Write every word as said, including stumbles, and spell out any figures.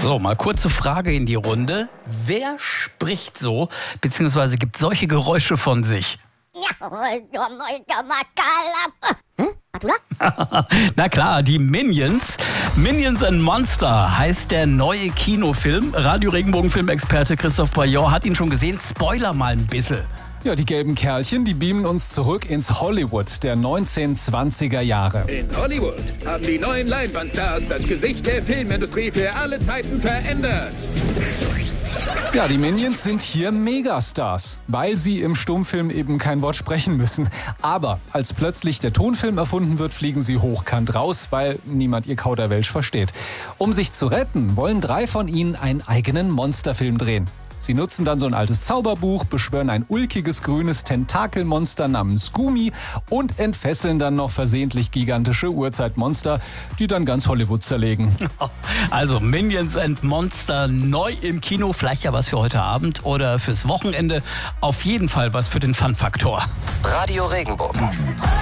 So, mal kurze Frage in die Runde. Wer spricht so, beziehungsweise gibt solche Geräusche von sich? Hm? Atula? Na klar, die Minions. Minions and Monster heißt der neue Kinofilm. Radio-Regenbogen-Filmexperte Christoph Paillon hat ihn schon gesehen. Spoiler mal ein bisschen. Ja, die gelben Kerlchen, die beamen uns zurück ins Hollywood der neunzehnhundertzwanziger Jahre. In Hollywood haben die neuen Leinwandstars das Gesicht der Filmindustrie für alle Zeiten verändert. Ja, die Minions sind hier Megastars, weil sie im Stummfilm eben kein Wort sprechen müssen. Aber als plötzlich der Tonfilm erfunden wird, fliegen sie hochkant raus, weil niemand ihr Kauderwelsch versteht. Um sich zu retten, wollen drei von ihnen einen eigenen Monsterfilm drehen. Sie nutzen dann so ein altes Zauberbuch, beschwören ein ulkiges grünes Tentakelmonster namens Gumi und entfesseln dann noch versehentlich gigantische Urzeitmonster, die dann ganz Hollywood zerlegen. Also Minions and Monster neu im Kino, vielleicht ja was für heute Abend oder fürs Wochenende. Auf jeden Fall was für den Fun-Faktor. Radio Regenbogen.